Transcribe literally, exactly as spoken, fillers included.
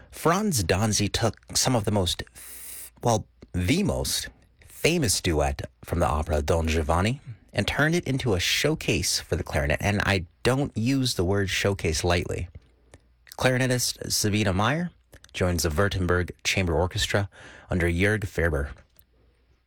Franz Danzi took some of the most, well, the most famous duet from the opera Don Giovanni and turned it into a showcase for the clarinet. And I don't use the word showcase lightly. Clarinetist Sabina Meyer joins the Württemberg Chamber Orchestra under Jörg Ferber.